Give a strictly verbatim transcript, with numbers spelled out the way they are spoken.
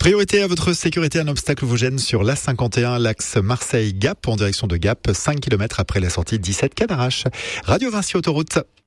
Priorité à votre sécurité, un obstacle vous gêne sur l'A cinquante et un, l'axe Marseille-Gap, en direction de Gap, cinq kilomètres après la sortie dix-sept Cadarache. Radio Vinci Autoroute.